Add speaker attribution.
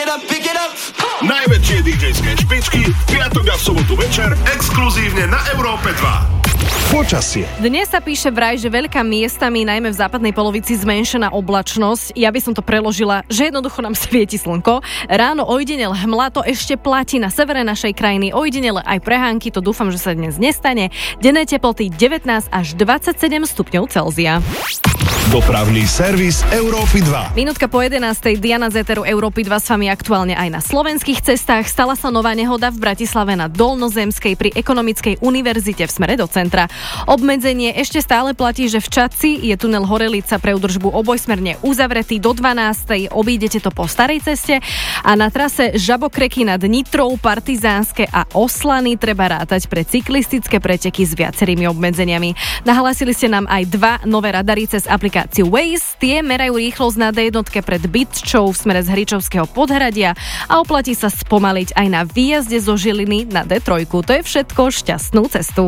Speaker 1: Najväčšie DJ-ské špičky v piatok a v sobotu večer exkluzívne na Európe 2. Počasie.
Speaker 2: Dnes sa píše vraj, že veľká miestami, najmä v západnej polovici, zmenšená oblačnosť. Ja by som to preložila, že jednoducho nám svieti slnko. Ráno ojedinele hmla, to ešte platí na severe našej krajiny. Ojedinele aj prehánky, to dúfam, že sa dnes nestane. Denné teploty 19 až 27 stupňov Celzia.
Speaker 1: Dopravný servis Európy 2.
Speaker 2: Minútka po 11. Diana z éteru Európy 2 s vami aktuálne aj na slovenských cestách. Stala sa nová nehoda v Bratislave na Dolnozemskej pri Ekonomickej univerzite v smere do centra. Obmedzenie ešte stále platí, že v Čadci je tunel Horelica pre údržbu obojsmerne uzavretý do 12. Obídete to po starej ceste a na trase Žabokreky nad Nitrou, Partizánske a Oslany treba rátať pre cyklistické preteky s viacerými obmedzeniami. Nahlásili ste nám aj dva nové radary cez aplikáciu Waze. Tie merajú rýchlosť na D1 pred Bytčou v smere z Hričovského podhradia a oplatí sa spomaliť aj na výjazde zo Žiliny na D3. To je všetko, šťastnú cestu.